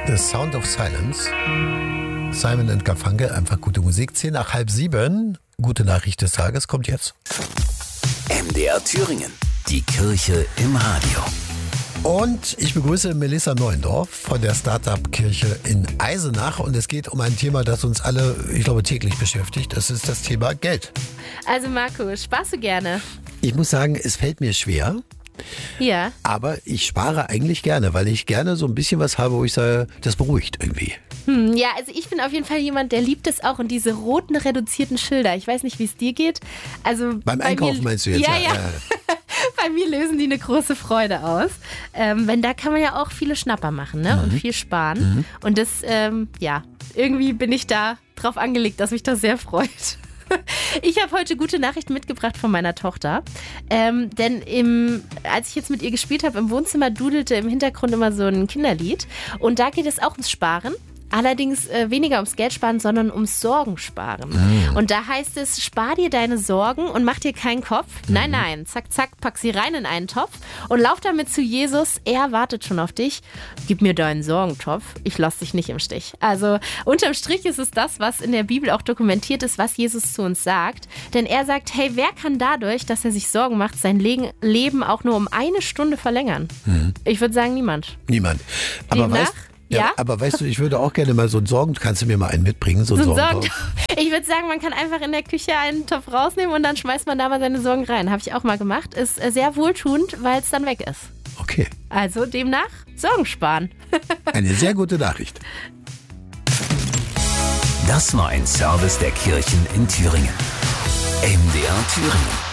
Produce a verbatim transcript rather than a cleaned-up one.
The Sound of Silence. Simon and Garfunkel, einfach gute Musik. Zehn nach halb sieben. Gute Nachricht des Tages kommt jetzt. M D R Thüringen. Die Kirche im Radio. Und ich begrüße Melissa Neuendorf von der Startup-Kirche in Eisenach. Und es geht um ein Thema, das uns alle, ich glaube, täglich beschäftigt. Das ist das Thema Geld. Also Marco, sparst du gerne? Ich muss sagen, es fällt mir schwer. Ja. Aber ich spare eigentlich gerne, weil ich gerne so ein bisschen was habe, wo ich sage, das beruhigt irgendwie. Hm, ja, also ich bin auf jeden Fall jemand, der liebt es auch und diese roten reduzierten Schilder. Ich weiß nicht, wie es dir geht. Also Beim bei Einkaufen mir, meinst du jetzt? Ja, ja. ja. ja. Bei mir lösen die eine große Freude aus. Ähm, wenn da kann man ja auch viele Schnapper machen, ne? Mhm. Und viel sparen. Mhm. Und das, ähm, ja, irgendwie bin ich da drauf angelegt, dass mich das sehr freut. Ich habe heute gute Nachrichten mitgebracht von meiner Tochter, ähm, denn im, als ich jetzt mit ihr gespielt habe, im Wohnzimmer dudelte im Hintergrund immer so ein Kinderlied und da geht es auch ums Sparen. Allerdings äh, weniger ums Geld sparen, sondern ums Sorgen sparen. Mhm. Und da heißt es, spar dir deine Sorgen und mach dir keinen Kopf. Mhm. Nein, nein, zack, zack, pack sie rein in einen Topf und lauf damit zu Jesus. Er wartet schon auf dich. Gib mir deinen Sorgentopf, ich lass dich nicht im Stich. Also unterm Strich ist es das, was in der Bibel auch dokumentiert ist, was Jesus zu uns sagt. Denn er sagt, hey, wer kann dadurch, dass er sich Sorgen macht, sein Leben auch nur um eine Stunde verlängern? Mhm. Ich würde sagen, niemand. Niemand. Aber Demnach, weißt Ja, ja? aber weißt du, ich würde auch gerne mal so einen Sorgen, kannst du mir mal einen mitbringen? So einen So Sorgen. Sorgen. Ich würde sagen, man kann einfach in der Küche einen Topf rausnehmen und dann schmeißt man da mal seine Sorgen rein. Habe ich auch mal gemacht. Ist sehr wohltuend, weil es dann weg ist. Okay. Also demnach Sorgen sparen. Eine sehr gute Nachricht. Das war ein Service der Kirchen in Thüringen. M D R Thüringen.